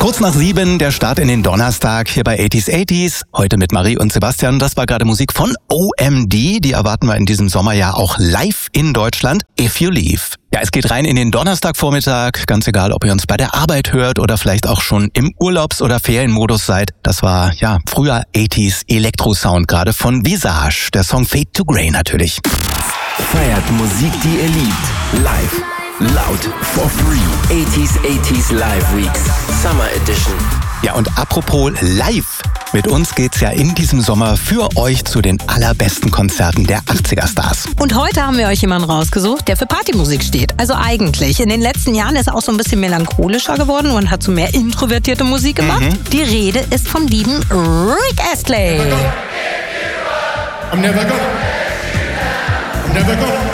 Kurz nach 7, der Start in den Donnerstag hier bei 80s. Heute mit Marie und Sebastian. Das war gerade Musik von OMD. Die erwarten wir in diesem Sommer ja auch live in Deutschland. If You Leave. Ja, es geht rein in den Donnerstagvormittag. Ganz egal, ob ihr uns bei der Arbeit hört oder vielleicht auch schon im Urlaubs- oder Ferienmodus seid. Das war, ja, früher 80s Elektro-Sound, gerade von Visage. Der Song Fade to Grey natürlich. Feiert Musik, die ihr liebt. Live. Laut. For free. 80s Live Weeks. Summer Edition. Ja, und apropos live. Mit uns geht's ja in diesem Sommer für euch zu den allerbesten Konzerten der 80er-Stars. Und heute haben wir euch jemanden rausgesucht, der für Partymusik steht. Also eigentlich. In den letzten Jahren ist er auch so ein bisschen melancholischer geworden und hat so mehr introvertierte Musik gemacht. Die Rede ist vom lieben Rick Astley. I'm never gonna